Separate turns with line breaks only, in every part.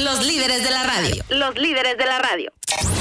Los líderes de la radio. Los líderes de la radio.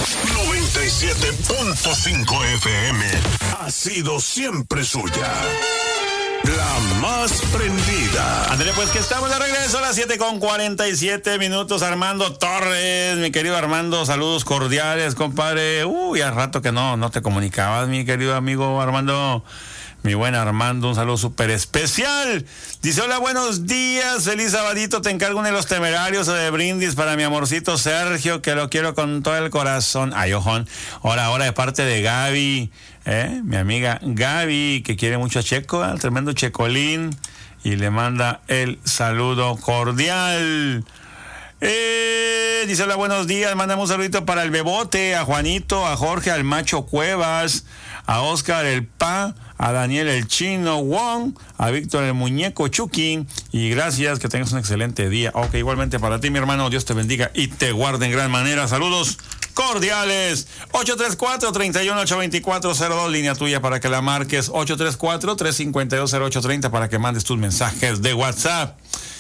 97.5 FM ha sido siempre suya. La más prendida.
André, pues que estamos de regreso a las 7:47. Armando Torres, mi querido Armando, saludos cordiales, compadre. Ya rato que no te comunicabas, mi querido amigo Armando. Mi buen Armando, un saludo súper especial. Dice, hola, buenos días, feliz sabadito. Te encargo uno de los Temerarios de brindis para mi amorcito Sergio, que lo quiero con todo el corazón. Ay, ojón. Ahora de parte de Gaby, mi amiga Gaby, que quiere mucho a Checo, al tremendo Checolín, y le manda el saludo cordial. Dice, hola, buenos días. Mándame un saludito para el Bebote, a Juanito, a Jorge, al Macho Cuevas, a Oscar el Pa, a Daniel el Chino Wong, a Víctor el Muñeco Chucky, y gracias, que tengas un excelente día. Ok, igualmente para ti, mi hermano, Dios te bendiga y te guarde en gran manera. Saludos cordiales. 834-318-2402, línea tuya para que la marques. 834-352-0830 para que mandes tus mensajes de WhatsApp.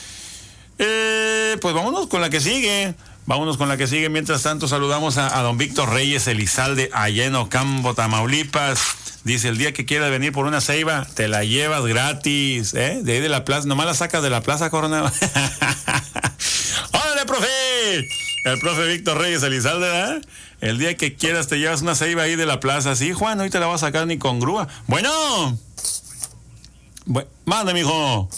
Pues vámonos con la que sigue. Mientras tanto, saludamos a don Víctor Reyes Elizalde, allá en Ocampo, Tamaulipas. Dice, el día que quieras venir por una ceiba, te la llevas gratis, De ahí de la plaza, nomás la sacas de la plaza, Coronel. ¡Órale, profe! El profe Víctor Reyes Elizalde, ¿verdad? El día que quieras te llevas una ceiba ahí de la plaza. Sí, Juan, hoy te la vas a sacar ni con grúa. Bueno. Mande, mijo.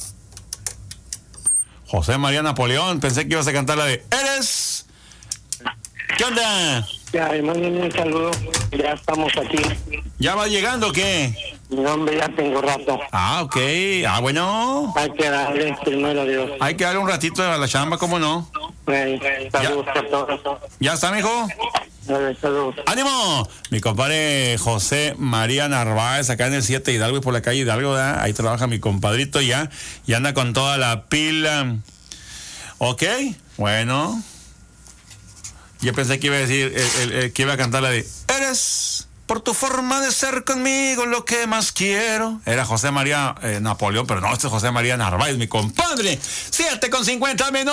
José María Napoleón, pensé que ibas a cantar la de ¿Eres? ¿Qué onda?
Ya, hermano, un saludo. Ya estamos aquí.
¿Ya va llegando o qué?
No, hombre, ya tengo rato.
Ah, ok. Bueno.
Hay que darle primero a Dios.
Hay que darle un ratito a la chamba, ¿cómo no?
Saludos a todos.
¿Ya está, mijo?
Saludos.
¡Ánimo! Mi compadre José María Narváez, acá en el 7 Hidalgo y por la calle Hidalgo, ¿verdad? Ahí trabaja mi compadrito ya, y anda con toda la pila. Ok, bueno. Yo pensé que iba a decir, que iba a cantar la de Eres, por tu forma de ser conmigo, lo que más quiero. Era José María Napoleón, pero no, este es José María Narváez, mi compadre. 7:50 minutos.